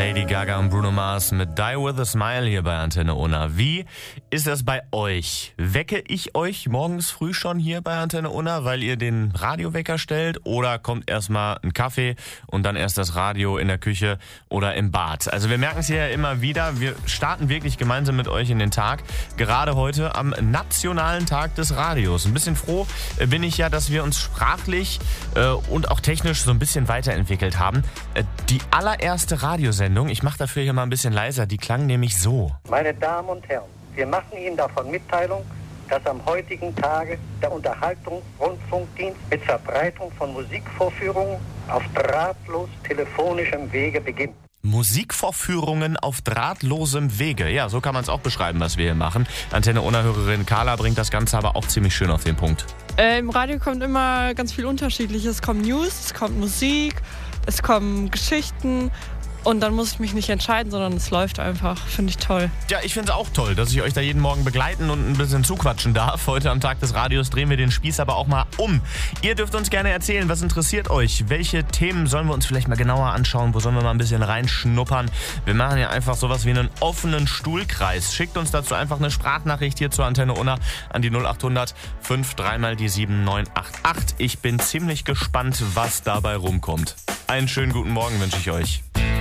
Lady Gaga und Bruno Mars mit Die With A Smile hier bei Antenne Unna. Wie ist das bei euch? Wecke ich euch morgens früh schon hier bei Antenne Unna, weil ihr den Radiowecker stellt? Oder kommt erstmal ein Kaffee und dann erst das Radio in der Küche oder im Bad? Also wir merken es hier ja immer wieder, wir starten wirklich gemeinsam mit euch in den Tag. Gerade heute am Nationalen Tag des Radios. Ein bisschen froh bin ich ja, dass wir uns sprachlich und auch technisch so ein bisschen weiterentwickelt haben. Die allererste Radiosendung, ich mache dafür hier mal ein bisschen leiser, die klang nämlich so. Meine Damen und Herren, wir machen Ihnen davon Mitteilung, dass am heutigen Tage der Unterhaltungsrundfunkdienst mit Verbreitung von Musikvorführungen auf drahtlos telefonischem Wege beginnt. Musikvorführungen auf drahtlosem Wege. Ja, so kann man es auch beschreiben, was wir hier machen. Antenne Unna-Hörerin Carla bringt das Ganze aber auch ziemlich schön auf den Punkt. Im Radio kommt immer ganz viel Unterschiedliches. Es kommt News, es kommt Musik, es kommen Geschichten. Und dann muss ich mich nicht entscheiden, sondern es läuft einfach. Finde ich toll. Ja, ich finde es auch toll, dass ich euch da jeden Morgen begleiten und ein bisschen zuquatschen darf. Heute am Tag des Radios drehen wir den Spieß aber auch mal um. Ihr dürft uns gerne erzählen, was interessiert euch? Welche Themen sollen wir uns vielleicht mal genauer anschauen? Wo sollen wir mal ein bisschen reinschnuppern? Wir machen ja einfach sowas wie einen offenen Stuhlkreis. Schickt uns dazu einfach eine Sprachnachricht hier zur Antenne Unna an die 0800 53 mal die 7988. Ich bin ziemlich gespannt, was dabei rumkommt. Einen schönen guten Morgen wünsche ich euch.